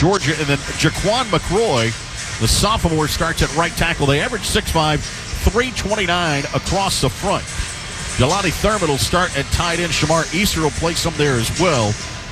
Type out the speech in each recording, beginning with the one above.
Georgia. And then Jaquan McRoy, the sophomore, starts at right tackle. They average 6'5", 329 across the front. Jelani Thurman will start at tight end. Shamar Easter will play some there as well.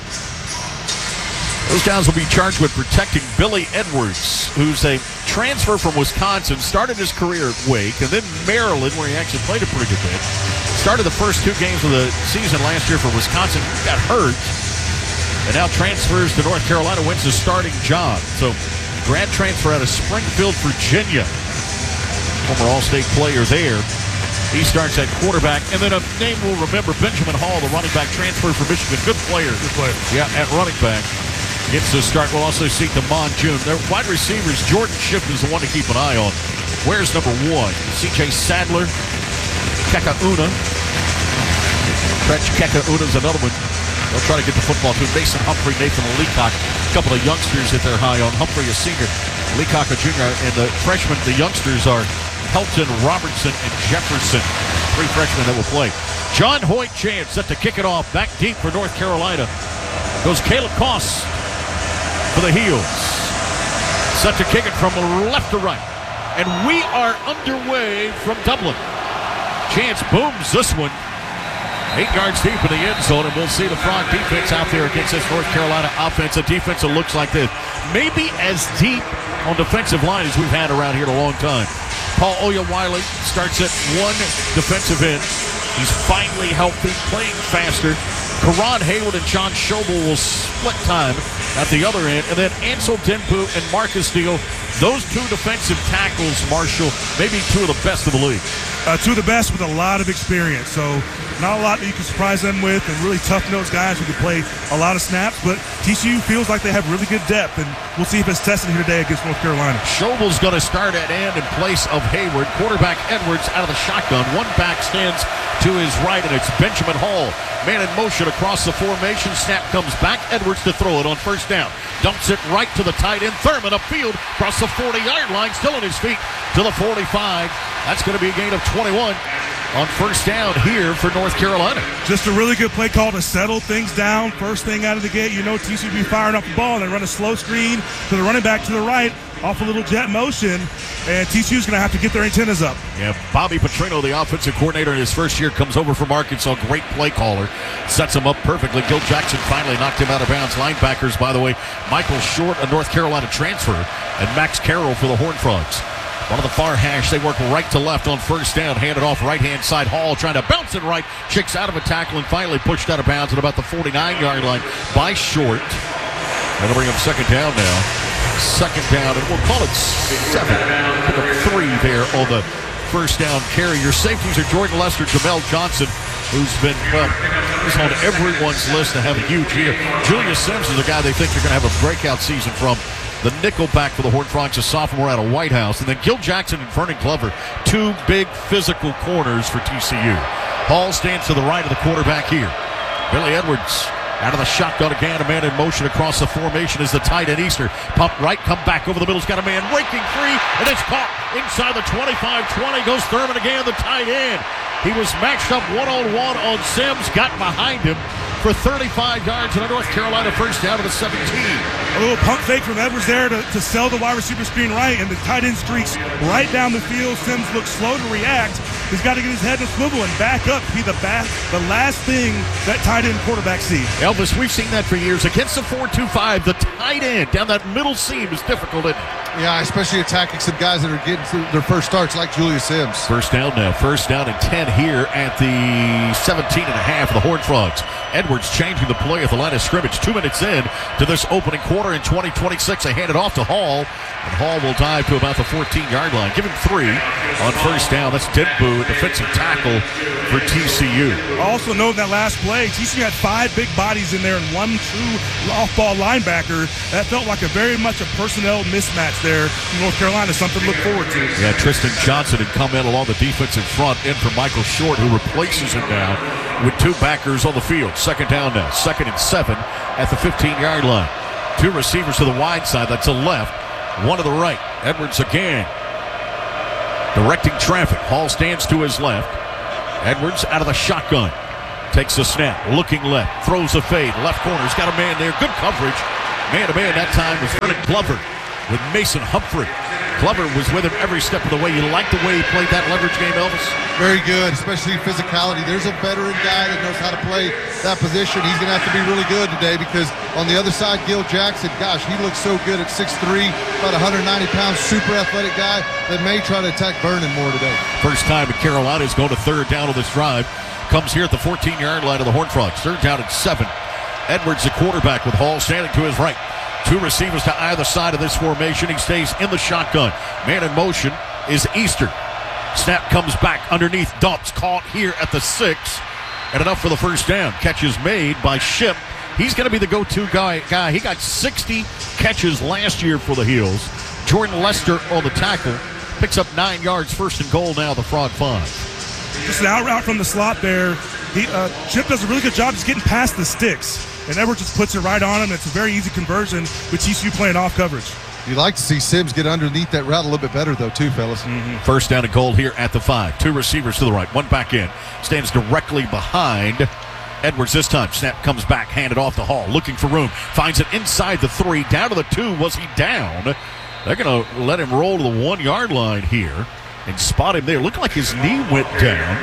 Those guys will be charged with protecting Billy Edwards, who's a transfer from Wisconsin, started his career at Wake, and then Maryland, where he actually played a pretty good bit. Started the first 2 games of the season last year for Wisconsin, got hurt, and now transfers to North Carolina, wins his starting job. So, grad transfer out of Springfield, Virginia. Former All-State player there. He starts at quarterback. And then a name we'll remember, Benjamin Hall, the running back transfer for Michigan. Good player. Good player. Yeah, at running back. Gets to start. We'll also see Damon June. Their wide receivers, Jordan Shipp is the one to keep an eye on. Where's number 1? C.J. Sadler. Kekauna. Stretch Kekauna's another one. They'll try to get the football to Mason Humphrey, Nathan Leacock. A couple of youngsters that they're high on. Humphrey, a senior. Leacock, a junior. And the freshmen, the youngsters are Helton, Robertson, and Jefferson. 3 freshmen that will play. John Hoyt Chance set to kick it off. Back deep for North Carolina. Goes Caleb Koss for the Heels. Set to kick it from left to right. And we are underway from Dublin. Chance booms this one. 8 yards deep in the end zone, and we'll see the Frog defense out there against this North Carolina offense. A defense that looks like this. Maybe as deep on defensive line as we've had around here in a long time. Paul Oyawile starts at 1 defensive end. He's finally healthy, playing faster. Karan Hayward and John Schobel will split time at the other end. And then Ansel Denpu and Marcus Steele, those 2 defensive tackles, Marshall, maybe 2 of the best of the league. 2 of the best with a lot of experience. So not a lot that you can surprise them with, and really tough-nosed guys who can play a lot of snaps. But TCU feels like they have really good depth, and we'll see if it's tested here today against North Carolina. Schobel's going to start at end in place of Hayward. Quarterback Edwards out of the shotgun. 1 back stands to his right, and it's Benjamin Hall. Man in motion across the formation. Snap comes back. Edwards to throw it on first down. Dumps it right to the tight end. Thurman upfield across the 40-yard line. Still on his feet to the 45. That's going to be a gain of 21 on first down here for North Carolina. Just a really good play call to settle things down. First thing out of the gate, you know TCU will be firing up the ball, and they run a slow screen to the running back to the right off a little jet motion, and TCU's going to have to get their antennas up. Yeah, Bobby Petrino, the offensive coordinator in his first year, comes over from Arkansas. Great play caller. Sets him up perfectly. Gil Jackson finally knocked him out of bounds. Linebackers, by the way, Michael Short, a North Carolina transfer, and Max Carroll for the Horned Frogs. One of the far hash, they work right to left on first down. Hand it off right-hand side. Hall trying to bounce it right. Shakes out of a tackle and finally pushed out of bounds at about the 49-yard line by Short. That'll bring him second down now. Second down, and we'll call it 7. Pick up 3 there on the first down carry. Your safeties are Jordan Lester, Jamel Johnson, who's been, he's on everyone's list to have a huge year. Julius Sims is a guy they think they're going to have a breakout season from. The nickelback for the Horned Frogs, a sophomore out of White House. And then Gil Jackson and Vernon Glover, 2 big physical corners for TCU. Hall stands to the right of the quarterback here. Billy Edwards out of the shotgun again. A man in motion across the formation is the tight end Easter. Pump right, come back over the middle. He's got a man raking free, and it's caught inside the 25-20. Goes Thurman again, the tight end. He was matched up one-on-one on Sims, got behind him for 35 yards and a North Carolina first down to the 17. A little pump fake from Edwards there to sell the wide receiver screen right, and the tight end streaks right down the field. Sims looks slow to react. He's got to get his head in a swivel and back up to be the last thing that tight end quarterback sees. Elvis, we've seen that for years. Against the 4-2-5, the tight end down that middle seam is difficult, isn't it? Yeah, especially attacking some guys that are getting their first starts like Julius Sims. First down now. First down and 10 here at the 17 and a half of the Horned Frogs. Edwards changing the play at the line of scrimmage. 2 minutes in to this opening quarter in 2026. They hand it off to Hall, and Hall will dive to about the 14-yard line. Give him 3 on first down. That's Denbu, defensive tackle for TCU. Also note that last play, TCU had 5 big bodies in there and 1 true off-ball linebacker. That felt like a very much a personnel mismatch there in North Carolina, something to look forward to. Yeah, Tristan Johnson had come in along the defensive front in for Michael Short, who replaces him now with 2 backers on the field. Second down now, 2nd and 7 at the 15-yard line. 2 receivers to the wide side, that's the left, 1 to the right. Edwards again directing traffic. Hall stands to his left. Edwards out of the shotgun. Takes the snap, looking left, throws a fade. Left corner's got a man there. Good coverage Man-to-man that time was Vernon Glover with Mason Humphrey. Glover was with him every step of the way. You like the way he played that leverage game, Elvis? Very good, especially physicality. There's a veteran guy that knows how to play that position. He's going to have to be really good today because on the other side, Gil Jackson, gosh, he looks so good at 6'3", about 190 pounds, super athletic guy that may try to attack Vernon more today. First time in Carolina's going to third down on this drive. Comes here at the 14-yard line of the Horned Frogs. Third down at 7. Edwards, the quarterback, with Hall standing to his right. 2 receivers to either side of this formation. He stays in the shotgun. Man in motion is Eastern. Snap comes back underneath. Dumps caught here at the 6. And enough for the first down. Catch is made by Ship. He's going to be the go-to guy. He got 60 catches last year for the Heels. Jordan Lester on the tackle. Picks up 9 yards. First and goal now, the Frog 5. Just an out route from the slot there. Chip does a really good job just getting past the sticks. And Edwards just puts it right on him. It's a very easy conversion with TCU playing off coverage. You'd like to see Sims get underneath that route a little bit better, though, too, fellas. First down and goal here at the 5. 2 receivers to the right. 1 back in. Stands directly behind Edwards this time. Snap comes back. Handed off to Hall. Looking for room. Finds it inside the 3. Down to the 2. Was he down? They're going to let him roll to the 1-yard line here and spot him there. Looked like his knee went down.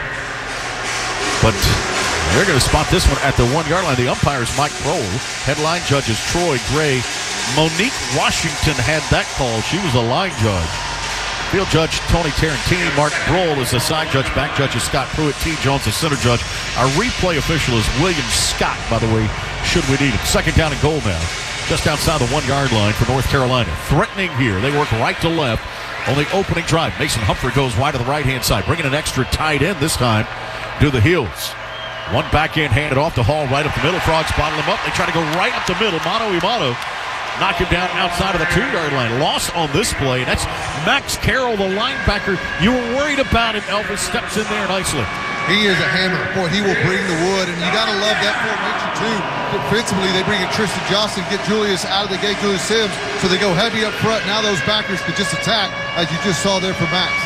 But they're going to spot this one at the 1-yard line. The umpire's Mike Kroll. Headline judges Troy Gray. Monique Washington had that call. She was a line judge. Field judge Tony Tarantini. Mark Broll is the side judge. Back judge is Scott Pruitt. T. Jones, the center judge. Our replay official is William Scott, by the way, should we need it. Second down and goal now. Just outside the 1-yard line for North Carolina. Threatening here. They work right to left on the opening drive. Mason Humphrey goes wide to the right-hand side. Bringing an extra tight end this time to the Heels. 1 back end handed off to Hall right up the middle. Frogs bottle him up. They try to go right up the middle. Mano a mano. Knock him down outside of the 2-yard line. Loss on this play. That's Max Carroll, the linebacker. You were worried about him. Elvis steps in there nicely. He is a hammer. Boy, he will bring the wood, and you got to love that formation, too. Defensively, they bring in Tristan Johnson, get Julius out of the gate, Julius Sims, so they go heavy up front. Now those backers could just attack, as you just saw there for Max.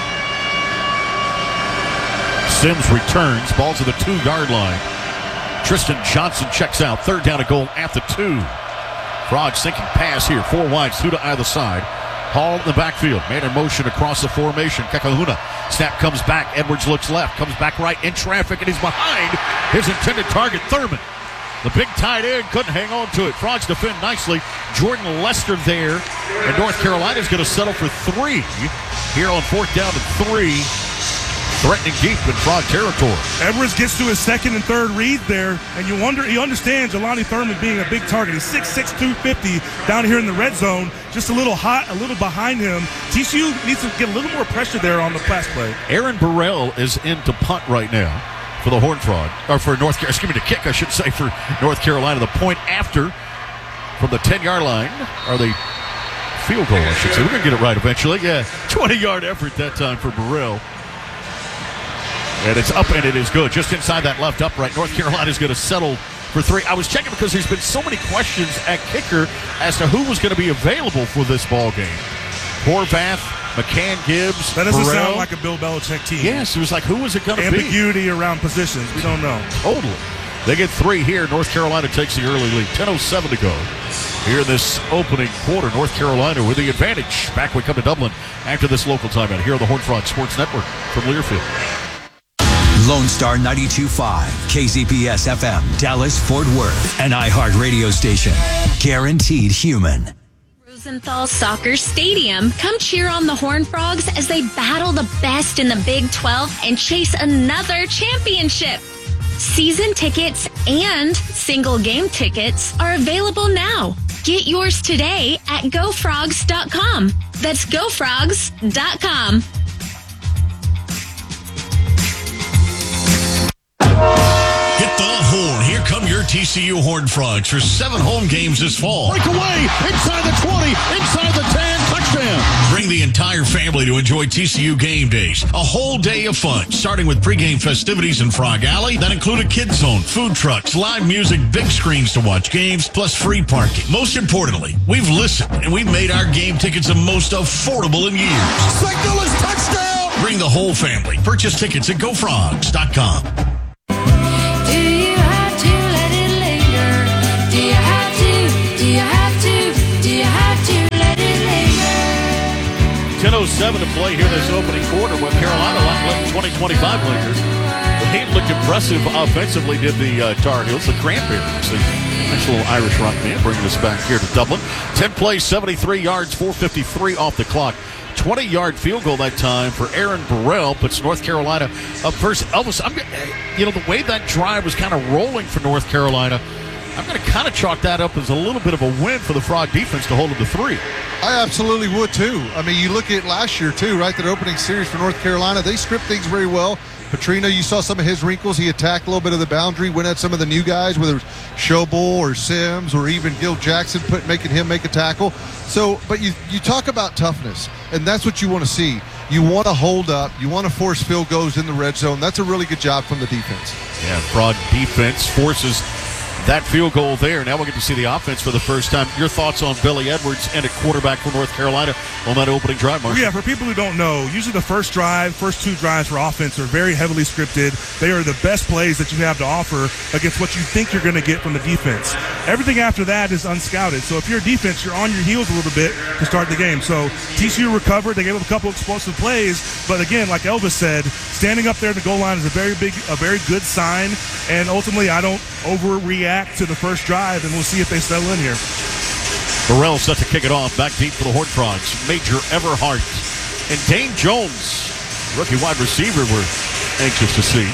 Sims returns. Ball to the 2-yard line. Tristan Johnson checks out. Third down and goal at the 2. Frogs sinking pass here. 4 wides, 2 to either side. Hall in the backfield. Man in motion across the formation. Kakahuna. Snap comes back. Edwards looks left. Comes back right in traffic, and he's behind his intended target, Thurman. The big tight end couldn't hang on to it. Frogs defend nicely. Jordan Lester there. And North Carolina's going to settle for 3 here on 4th down and 3. Threatening deep in Frog territory. Edwards gets to his 2nd and 3rd read there, and you understands Jelani Thurman being a big target. He's 6'6", 250 down here in the red zone, just a little hot, a little behind him. TCU needs to get a little more pressure there on the pass play. Aaron Burrell is into punt right now for the Horned Frog, or for North Carolina. Excuse me, the kick, I should say, for North Carolina. The point after from the 10-yard line, or the field goal, I should say. We're going to get it right eventually. Yeah, 20-yard effort that time for Burrell. And it's up, and it is good. Just inside that left upright. North Carolina's going to settle for 3. I was checking because there's been so many questions at kicker as to who was going to be available for this ball game. Horvath, McCann Gibbs, That doesn't Burrell. sound like a Bill Belichick team. Yes, it was like, who was it going to be? Ambiguity around positions. We don't know. Totally. They get 3 here. North Carolina takes the early lead. 10:07 to go. Here in this opening quarter, North Carolina with the advantage. Back we come to Dublin after this local timeout here on the Horned Frog Sports Network from Learfield. Lone Star 92.5, KZPS FM, Dallas, Fort Worth, an iHeart radio station. Guaranteed human. Rosenthal Soccer Stadium. Come cheer on the Horned Frogs as they battle the best in the Big 12 and chase another championship. Season tickets and single game tickets are available now. Get yours today at gofrogs.com. That's gofrogs.com. Hit the horn. Here come your TCU Horned Frogs for 7 home games this fall. Breakaway inside the 20, inside the 10, touchdown. Bring the entire family to enjoy TCU game days. A whole day of fun, starting with pregame festivities in Frog Alley that include a kids zone, food trucks, live music, big screens to watch games, plus free parking. Most importantly, we've listened and we've made our game tickets the most affordable in years. Signal is touchdown. Bring the whole family. Purchase tickets at gofrogs.com. Do you have to let it linger? Do you have to? Do you have to? 10:07 to play here this opening quarter with Carolina left 20-25 later. The team looked impressive offensively, did the Tar Heels, the Cranberries. The nice little Irish rock band bringing us back here to Dublin. 10 plays, 73 yards, 4:53 off the clock. 20-yard field goal that time for Aaron Burrell puts North Carolina up first. Elvis, the way that drive was kind of rolling for North Carolina, I'm going to kind of chalk that up as a little bit of a win for the Frog defense to hold them to 3. I absolutely would, too. I mean, you look at last year, too, right? That opening series for North Carolina, they script things very well. Petrino, you saw some of his wrinkles. He attacked a little bit of the boundary, went at some of the new guys, whether it was Shoble or Sims or even Gil Jackson, making him make a tackle. So, but you talk about toughness, and that's what you want to see. You want to hold up. You want to force field goals in the red zone. That's a really good job from the defense. Yeah, Frog defense forces that field goal there. Now we'll get to see the offense for the first time. Your thoughts on Billy Edwards and a quarterback for North Carolina on that opening drive, Marshall? Yeah, for people who don't know, usually the first two drives for offense are very heavily scripted. They are the best plays that you have to offer against what you think you're going to get from the defense. Everything after that is unscouted. So if you're a defense, you're on your heels a little bit to start the game. So TCU recovered. They gave up a couple explosive plays. But again, like Elvis said, standing up there at the goal line is a very good sign. And ultimately, I don't overreact to the first drive, and we'll see if they settle in here. Burrell set to kick it off. Back deep for the Horned Frogs. Major Everhart and Dane Jones, rookie wide receiver, we're anxious to see.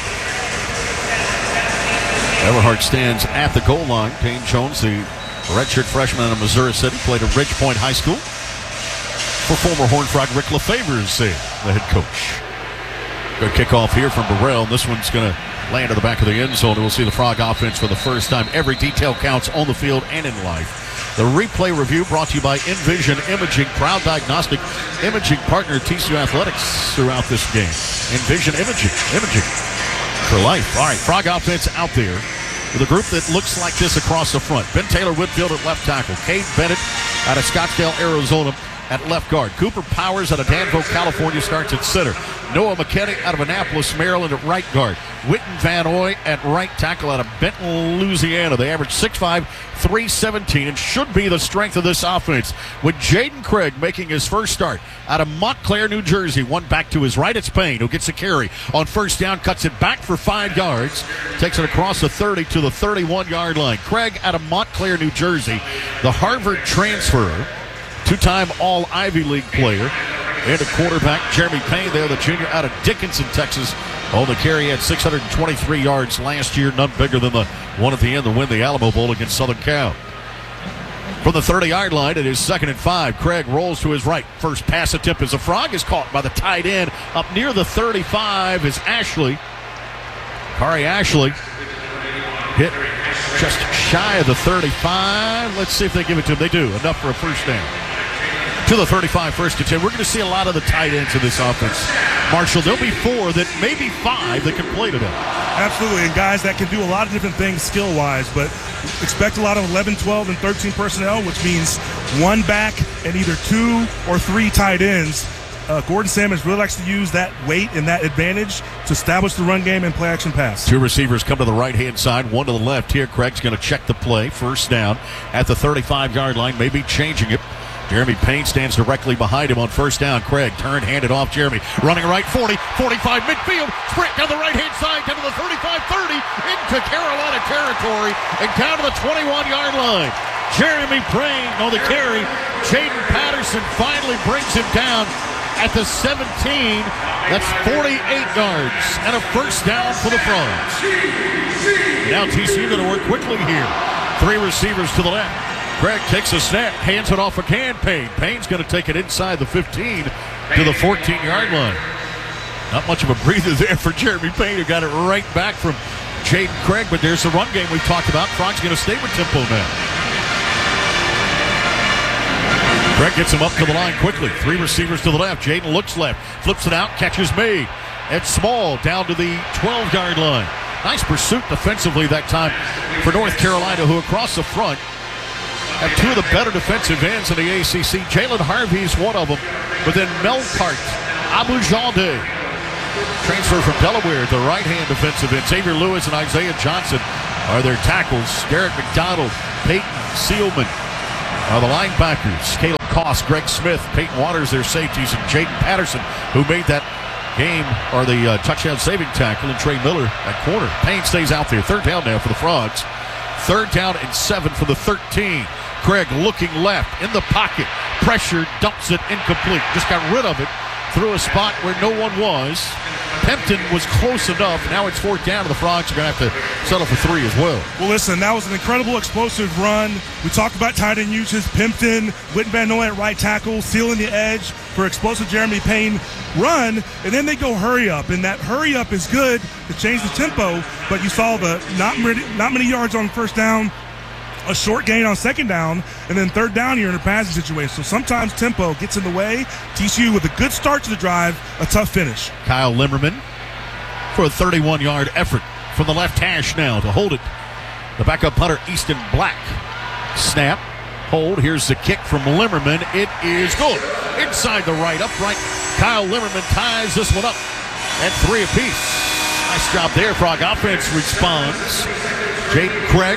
Everhart stands at the goal line. Dane Jones, the redshirt freshman out of Missouri City, played at Ridge Point High School for former Horned Frog Rick Lefebvre is the head coach. Good kickoff here from Burrell. This one's going to land at the back of the end zone. We'll see the Frog offense for the first time. Every detail counts on the field and in life. The replay review brought to you by Envision Imaging, proud diagnostic imaging partner of TCU Athletics throughout this game. Envision Imaging for life. All right, Frog offense out there with a group that looks like this across the front. Ben Taylor Whitfield at left tackle. Cade Bennett out of Scottsdale, Arizona at left guard. Cooper Powers out of Danville, California starts at center. Noah McKinney out of Annapolis, Maryland at right guard. Witten Van Oy at right tackle out of Benton, Louisiana. They average 6'5", 317, and should be the strength of this offense. With Jaden Craig making his first start out of Montclair, New Jersey. One back to his right. It's Payne who gets a carry on first down, cuts it back for 5 yards, takes it across the 30 to the 31-yard line. Craig out of Montclair, New Jersey, the Harvard transfer, two-time All-Ivy League player, and a quarterback, Jeremy Payne there, the junior out of Dickinson, Texas. On the carry, had 623 yards last year, none bigger than the one at the end to win the Alamo Bowl against Southern Cal. From the 30-yard line, it is 2nd and 5. Craig rolls to his right. First pass attempt as a Frog is caught by the tight end. Up near the 35 is Ashley. Kari Ashley hit just shy of the 35. Let's see if they give it to him. They do. Enough for a first down. To the 35, 1st and 10. We're going to see a lot of the tight ends in this offense. Marshall, there'll be 4 that maybe 5 that can play today. Absolutely, and guys that can do a lot of different things skill-wise, but expect a lot of 11, 12, and 13 personnel, which means one back and either 2 or 3 tight ends. Gordon Sammons really likes to use that weight and that advantage to establish the run game and play action pass. 2 receivers come to the right-hand side, 1 to the left here. Craig's going to check the play. First down at the 35-yard line, maybe changing it. Jeremy Payne stands directly behind him on first down. Craig turned, handed off Jeremy. Running right, 40, 45 midfield. Sprint down the right-hand side, down to the 35-30, into Carolina territory, and down to the 21-yard line. Jeremy Payne on the carry. Jaden Patterson finally brings him down at the 17. That's 48 yards and a first down for the Frogs. Now TCU going to work quickly here. 3 receivers to the left. Craig takes a snap, hands it off again. Payne's going to take it inside the 15 to the 14-yard line. Not much of a breather there for Jeremy Payne, who got it right back from Jaden Craig, but there's the run game we've talked about. Frog's going to stay with tempo now. Craig gets him up to the line quickly. 3 receivers to the left. Jaden looks left, flips it out, catches made. It's Small down to the 12-yard line. Nice pursuit defensively that time for North Carolina, who across the front have 2 of the better defensive ends in the ACC. Jalen Harvey's one of them, but then Melkart Abujade, transfer from Delaware, the right-hand defensive end. Xavier Lewis and Isaiah Johnson are their tackles. Garrett McDonald, Peyton Sealman are the linebackers. Caleb cost Greg Smith, Peyton Waters, their safeties, and Jaden Patterson, who made that game, or the touchdown saving tackle, and Trey Miller at corner. Payne stays out there. Third down now for the Frogs. 3rd down and 7 for the 13. Craig looking left in the pocket. Pressure, dumps it incomplete. Just got rid of it through a spot where no one was. Pimpton was close enough. Now it's 4th down, and the Frogs are going to have to settle for 3 as well. Well, listen, that was an incredible explosive run. We talked about tight end uses. Pimpton, Whitten Van Noy at right tackle, sealing the edge for explosive Jeremy Payne run, and then they go hurry up, and that hurry up is good to change the tempo, but you saw the not many yards on 1st down, a short gain on 2nd down, and then 3rd down you're in a passing situation. So sometimes tempo gets in the way. TCU with a good start to the drive, a tough finish. Kyle Limmerman for a 31-yard effort from the left hash now to hold it. The backup punter, Easton Black. Snap, hold. Here's the kick from Limmerman. It is good. Inside the right, upright. Kyle Limmerman ties this one up at 3 apiece. Nice job there. Frog offense responds. Jaden Craig.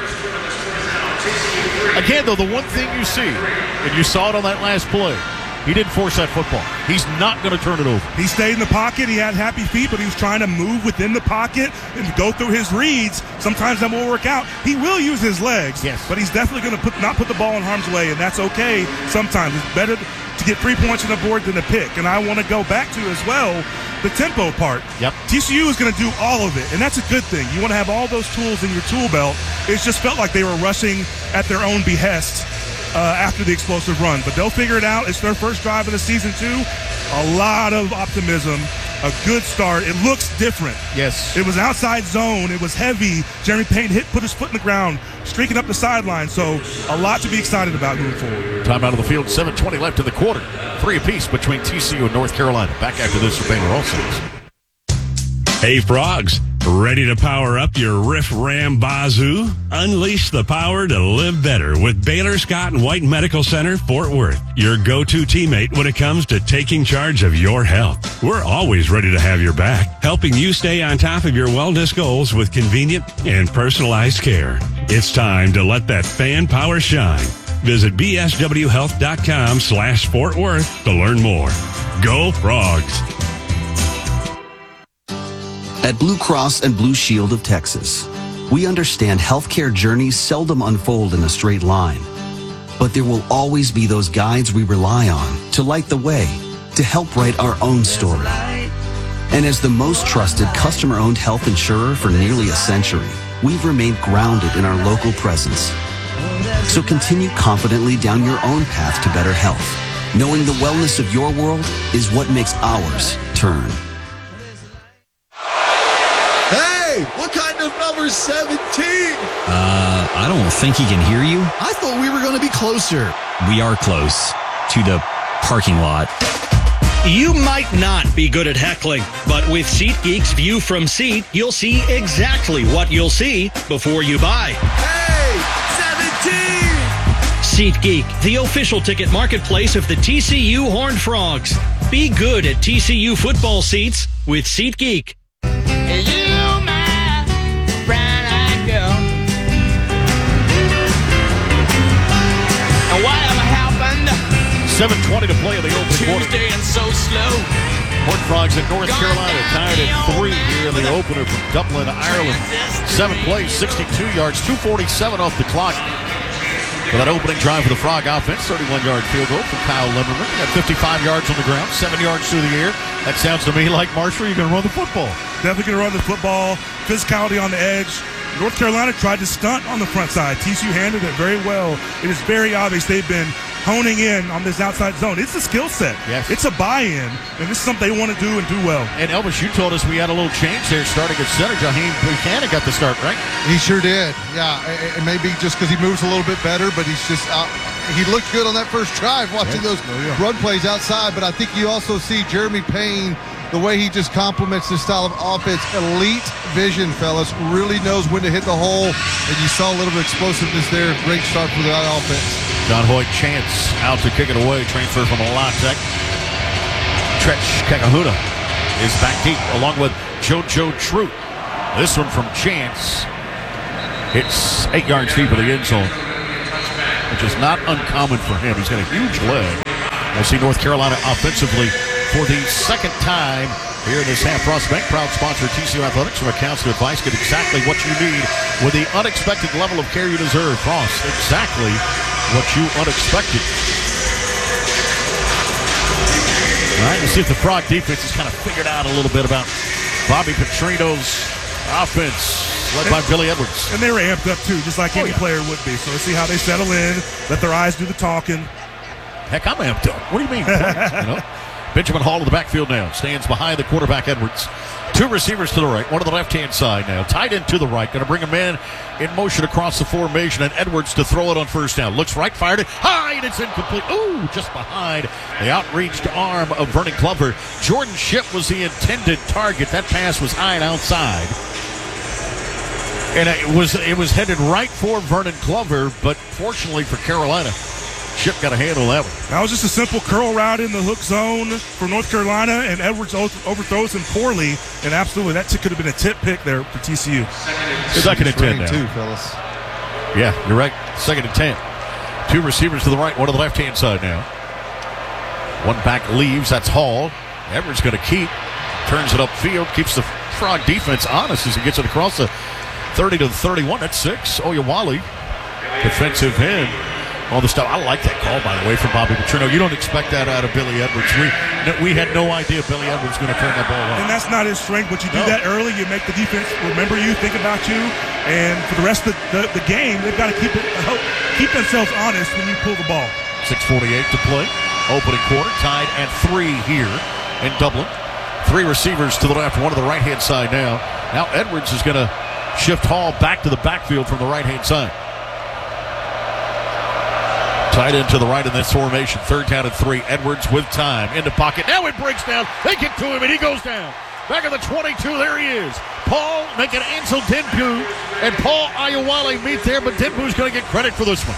Again, though, the one thing you see, and you saw it on that last play, he didn't force that football. He's not going to turn it over. He stayed in the pocket. He had happy feet, but he was trying to move within the pocket and go through his reads. Sometimes that will work out. He will use his legs, yes, but he's definitely going to not put the ball in harm's way, and that's okay sometimes. It's better to get 3 points on the board than a pick. And I want to go back to as well the tempo part. Yep. TCU is going to do all of it, and that's a good thing. You want to have all those tools in your tool belt. It just felt like they were rushing at their own behest after the explosive run. But they'll figure it out. It's their first drive of the season, too. A lot of optimism. A good start. It looks different. Yes. It was outside zone. It was heavy. Jeremy Payne put his foot in the ground, streaking up the sideline. So a lot to be excited about moving forward. Time out of the field. 7:20 left in the quarter. 3 apiece between TCU and North Carolina. Back after this for Baylor All Saints. Hey, Frogs. Ready to power up your Riff Ram Bazoo? Unleash the power to live better with Baylor Scott and White Medical Center, Fort Worth. Your go-to teammate when it comes to taking charge of your health. We're always ready to have your back, helping you stay on top of your wellness goals with convenient and personalized care. It's time to let that fan power shine. Visit bswhealth.com/Fort Worth to learn more. Go Frogs! At Blue Cross and Blue Shield of Texas, we understand healthcare journeys seldom unfold in a straight line. But there will always be those guides we rely on to light the way, to help write our own story. And as the most trusted customer-owned health insurer for nearly a century, we've remained grounded in our local presence. So continue confidently down your own path to better health, knowing the wellness of your world is what makes ours turn. Hey, what kind of number 17? I don't think he can hear you. I thought we were going to be closer. We are close to the parking lot. You might not be good at heckling, but with SeatGeek's View from Seat, you'll see exactly what you'll see before you buy. Hey, 17! SeatGeek, the official ticket marketplace of the TCU Horned Frogs. Be good at TCU football seats with SeatGeek. 7:20 to play in the open quarter. And so slow. Horned Frogs in North Carolina tied at 3 here in the opener from Dublin, Ireland. 7 plays, 62 yards, 2:47 off the clock. For that opening drive for the Frog offense, 31-yard field goal from Kyle Limmerman. Got 55 yards on the ground, 7 yards through the air. That sounds to me like, Marshall, you're going to run the football. Definitely going to run the football. Physicality on the edge. North Carolina tried to stunt on the front side. TCU handled it very well. It is very obvious they've been honing in on this outside zone. It's a skill set. Yes. It's a buy-in, and this is something they want to do and do well. And Elvis, you told us we had a little change there starting at center. Jaheim Buchanan got the start, right? He sure did. Yeah, it may be just because he moves a little bit better, but he's just he looked good on that first drive watching those run plays outside. But I think you also see Jeremy Payne, the way he just complements this style of offense. Elite vision, fellas. Really knows when to hit the hole. And you saw a little bit of explosiveness there. Great start for the offense. John Hoyt Chance out to kick it away. Transfer from La Tech. Tretch Kakahuna is back deep along with JoJo Trout. This one from Chance. It's 8 yards deep of the end zone, which is not uncommon for him. He's got a huge leg. We'll see North Carolina offensively for the second time here in this half. Frost Bank, proud sponsor of TCU Athletics. From accounts to advice, get exactly what you need with the unexpected level of care you deserve. Frost, exactly what you unexpected. All right, let's see if the Frog defense has kind of figured out a little bit about Bobby Petrino's offense, led by Billy Edwards. And they were amped up, too, just like any player would be. So let's see how they settle in, let their eyes do the talking. Heck, I'm amped up. What do you mean? Benjamin Hall in the backfield now. Stands behind the quarterback, Edwards. Two receivers to the right, one to the left-hand side now. Tight end to the right. Going to bring him in motion across the formation, and Edwards to throw it on first down. Looks right, fired it high, and it's incomplete. Ooh, just behind the outreached arm of Vernon Glover. Jordan Shipp was the intended target. That pass was high and outside. And it was headed right for Vernon Glover, but fortunately for Carolina, Shipp got a handle that one. That was just a simple curl route in the hook zone for North Carolina, and Edwards overthrows him poorly, and absolutely that could have been a tip pick there for TCU. Second and 10 now. Too, fellas. Yeah, you're right. Second and 10. Two receivers to the right, one to the left-hand side now. One back leaves. That's Hall. Edwards going to keep. Turns it upfield. Keeps the Frog defense honest as he gets it across the 30 to the 31. That's 6. Oyewale, defensive end. All the stuff. I like that call, by the way, from Bobby Petrino. You don't expect that out of Billy Edwards. We had no idea Billy Edwards was going to turn that ball around. And that's not his strength, but you do that early. You make the defense remember you, think about you, and for the rest of the game, they've got to keep themselves honest when you pull the ball. 6:48 to play. Opening quarter, tied at 3 here in Dublin. Three receivers to the left, one to the right-hand side now. Now Edwards is going to shift Hall back to the backfield from the right-hand side. Tight end to the right in this formation. Third down and 3. Edwards with time. Into pocket. Now it breaks down. They get to him and he goes down. Back at the 22. There he is. Paul making Ansel Denbu and Paul Oyewale meet there, but Denbu's going to get credit for this one.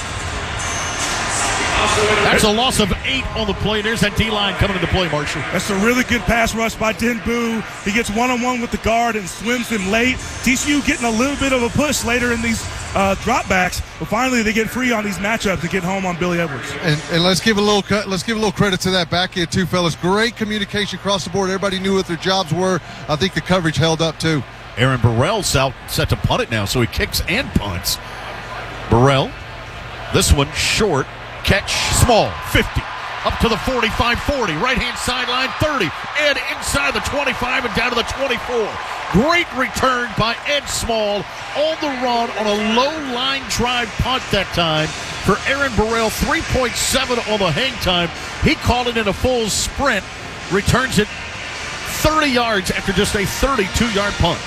That's a loss of 8 on the play. There's that D-line coming into play, Marshall. That's a really good pass rush by Denbu. He gets one-on-one with the guard and swims him late. TCU getting a little bit of a push later in these dropbacks, but finally they get free on these matchups to get home on Billy Edwards. And let's give a little credit to that back end too, fellas. Great communication across the board. Everybody knew what their jobs were. I think the coverage held up too. Aaron Burrell's set to punt it now, so he kicks and punts. Burrell, this one short. Catch, small, 50. Up to the 45, 40. Right-hand sideline, 30. Ed inside the 25 and down to the 24. Great return by Ed Small on the run on a low-line drive punt that time for Aaron Burrell. 3.7 on the hang time. He called it in a full sprint. Returns it 30 yards after just a 32-yard punt.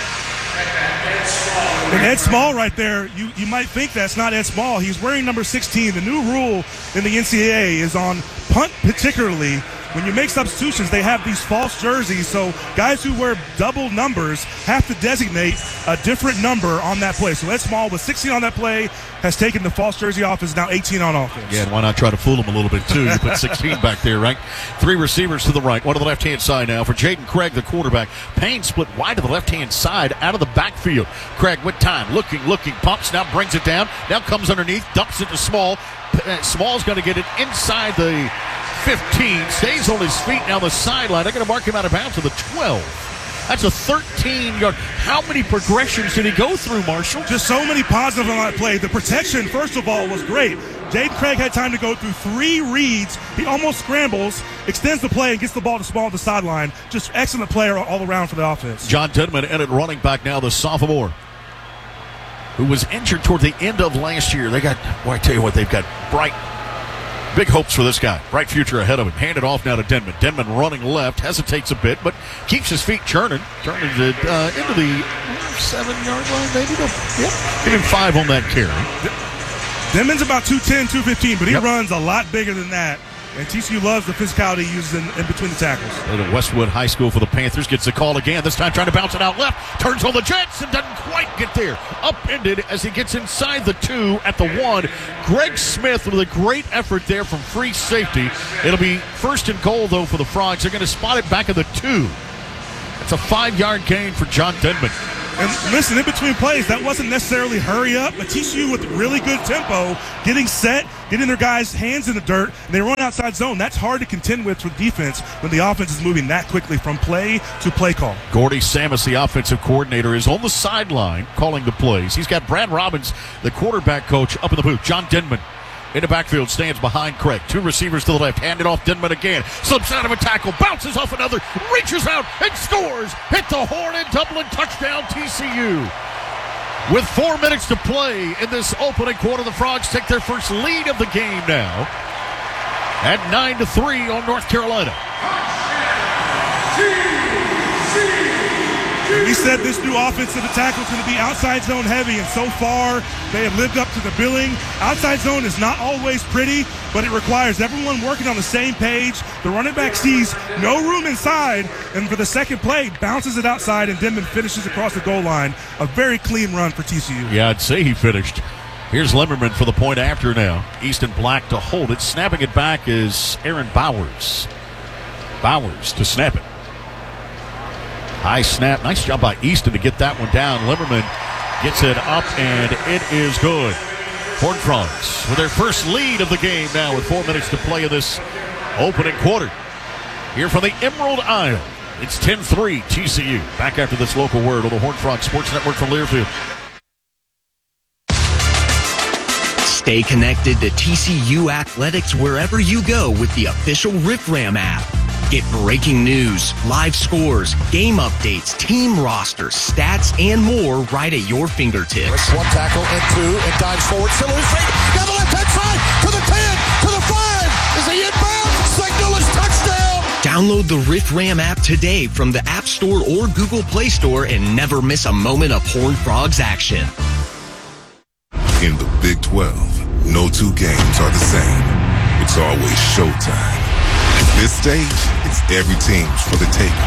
And Ed Small right there, you might think that's not Ed Small. He's wearing number 16. The new rule in the NCAA is on punt particularly. When you make substitutions, they have these false jerseys, so guys who wear double numbers have to designate a different number on that play. So Ed Small with 16 on that play has taken the false jersey off, is now 18 on offense. Yeah, and why not try to fool him a little bit, too? You put 16 back there, right? Three receivers to the right, one to the left-hand side now for Jaden Craig, the quarterback. Payne split wide to the left-hand side out of the backfield. Craig with time, looking, pumps, now brings it down, now comes underneath, dumps it to Small. Small's going to get it inside the 15, stays on his feet now the sideline. They're going to mark him out of bounds to the 12. That's a 13-yard. How many progressions did he go through, Marshall? Just so many positives on that play. The protection, first of all, was great. Jaden Craig had time to go through 3 reads. He almost scrambles, extends the play, and gets the ball to Small on the sideline. Just excellent player all around for the offense. John Denman ended running back now, the sophomore, who was injured toward the end of last year. I tell you what, they've got big hopes for this guy. Bright future ahead of him. Handed off now to Denman. Denman running left, hesitates a bit, but keeps his feet churning. Turning it into the 7-yard line, maybe. Give him 5 on that carry. Denman's about 210, 215, but he runs a lot bigger than that. And TCU loves the physicality he uses in between the tackles. At Westwood High School for the Panthers. Gets the call again. This time trying to bounce it out left. Turns on the Jets and doesn't quite get there. Upended as he gets inside the 2 at the 1. Greg Smith with a great effort there from free safety. It'll be first and goal, though, for the Frogs. They're going to spot it back at the 2. It's a 5-yard gain for John Denman. And listen, in between plays, that wasn't necessarily hurry up, but TCU with really good tempo, getting set, getting their guys' hands in the dirt, and they run outside zone. That's hard to contend with defense when the offense is moving that quickly from play to play call. Gordy Samus, the offensive coordinator, is on the sideline calling the plays. He's got Brad Robbins, the quarterback coach, up in the booth. John Denman in the backfield stands behind Craig. Two receivers to the left. Hand it off Denman again. Slips out of a tackle. Bounces off another. Reaches out and scores. Hit the horn and Dublin. Touchdown TCU. With 4 minutes to play in this opening quarter, the Frogs take their first lead of the game now at 9-3 on North Carolina. We said this new offensive attack was going to be outside zone heavy, and so far they have lived up to the billing. Outside zone is not always pretty, but it requires everyone working on the same page. The running back sees no room inside, and for the second play, bounces it outside, and Denman finishes across the goal line. A very clean run for TCU. Yeah, I'd say he finished. Here's Limmerman for the point after now. Easton Black to hold it. Snapping it back is Aaron Bowers. Bowers to snap it. High snap. Nice job by Easton to get that one down. Limmerman gets it up, and it is good. Horned Frogs with their first lead of the game now with 4 minutes to play in this opening quarter. Here from the Emerald Isle, it's 10-3 TCU. Back after this local word on the Horned Frog Sports Network from Learfield. Stay connected to TCU Athletics wherever you go with the official Riff Ram app. Get breaking news, live scores, game updates, team rosters, stats, and more right at your fingertips. One tackle and two, and dives forward. Still in straight. Down the left-hand side to the 10, to the 5. Is he inbound? Signal is touchdown. Download the Riff Ram app today from the App Store or Google Play Store and never miss a moment of Horned Frogs action. In the Big 12, no two games are the same. It's always showtime. At this stage, it's every team's for the taking.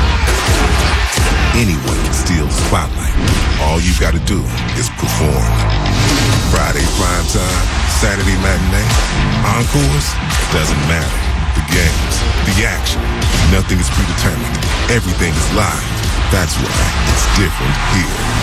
Anyone can steal the spotlight. All you gotta do is perform. Friday primetime, Saturday matinee, encores, doesn't matter. The games, the action, nothing is predetermined. Everything is live. That's why it's different here.